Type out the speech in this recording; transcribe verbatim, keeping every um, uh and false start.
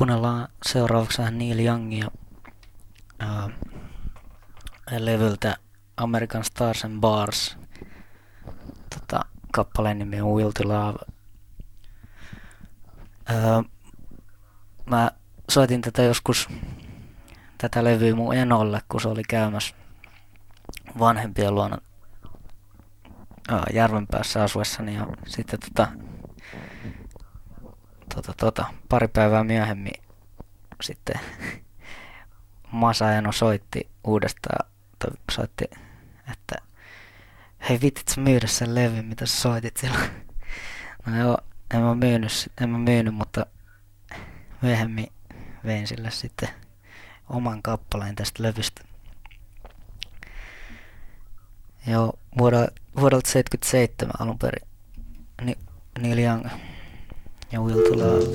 Kuunnellaan seuraavaksi vähän Neil Youngia ää, levyltä American Stars and Bars. Tota, kappaleen nimi on Will to Love. Ää, mä soitin tätä joskus, tätä levyä mun enolle, kun se oli käymässä vanhempien luona ää, Järvenpäässä asuessani. Ja sitten tota, tota, tota, pari päivää myöhemmin sitten Masa Eno soitti uudestaan, tai soitti, että hei, vitit sä myydä sen levyn, mitä sä soitit silloin? No joo, en mä myynyt, en mä myynyt, mutta myöhemmin vein sille sitten oman kappaleen tästä levystä. Joo, vuodelta seitsemänkymmentäseitsemän alun perin Ni- Neil Young ja Will to Love.